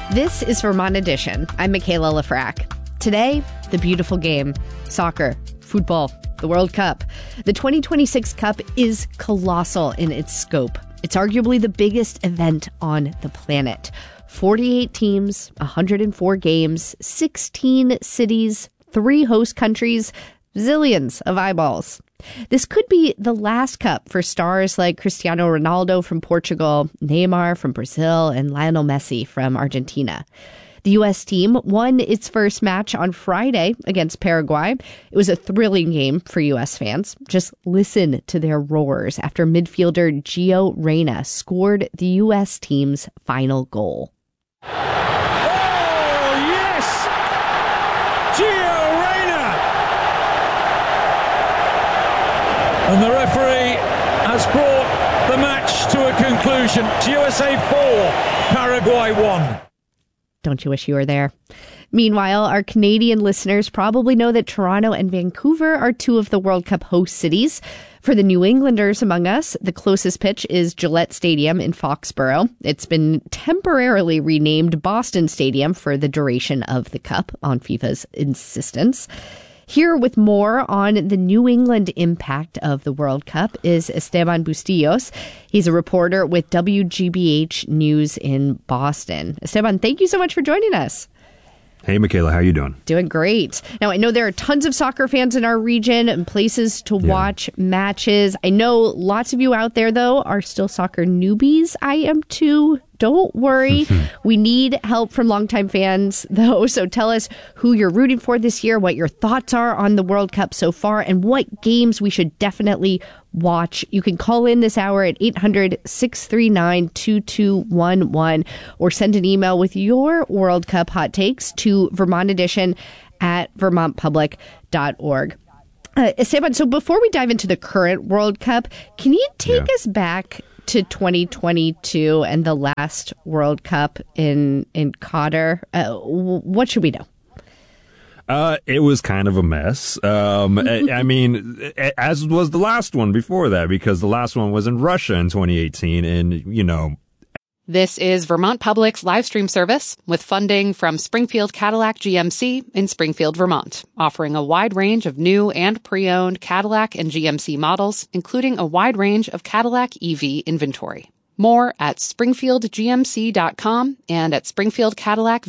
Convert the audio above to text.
This is Vermont Edition. I'm Michaela Lafrac. Today, the beautiful game, soccer, football, the World Cup. The 2026 Cup is colossal in its scope. It's arguably the biggest event on the planet. 48 teams, 104 games, 16 cities, 3 host countries, zillions of eyeballs. This could be the last cup for stars like Cristiano Ronaldo from Portugal, Neymar from Brazil, and Lionel Messi from Argentina. The U.S. team won its first match on Friday against Paraguay. It was a thrilling game for U.S. fans. Just listen to their roars after midfielder Gio Reyna scored the U.S. team's final goal. Oh, yes! Gio Reyna! And the referee has brought the match to a conclusion. USA 4, Paraguay 1. Don't you wish you were there? Meanwhile, our Canadian listeners probably know that Toronto and Vancouver are 2 of the World Cup host cities. For the New Englanders among us, the closest pitch is Gillette Stadium in Foxborough. It's been temporarily renamed Boston Stadium for the duration of the Cup on FIFA's insistence. Here with more on the New England impact of the World Cup is Esteban Bustillos. He's a reporter with WGBH News in Boston. Esteban, thank you so much for joining us. Hey, Michaela, how you doing? Doing great. Now, I know there are tons of soccer fans in our region and places to watch matches. I know lots of you out there, though, are still soccer newbies. I am too. Don't worry. We need help from longtime fans, though. So tell us who you're rooting for this year, what your thoughts are on the World Cup so far, and what games we should definitely watch. You can call in this hour at 800-639-2211 or send an email with your World Cup hot takes to vermontedition@vermontpublic.org. Esteban, so before we dive into the current World Cup, can you take us back to 2022 and the last World Cup in Qatar? What should we know? It was kind of a mess. I mean, as was the last one before that, because the last one was in Russia in 2018. And, you know. This is Vermont Public's live stream service with funding from Springfield Cadillac GMC in Springfield, Vermont, offering a wide range of new and pre-owned Cadillac and GMC models, including a wide range of Cadillac EV inventory. More at springfieldgmc.com and at Springfield Cadillac